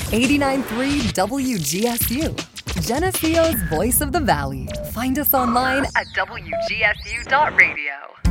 89.3 WGSU, Geneseo's Voice of the Valley. Find us online at WGSU.radio.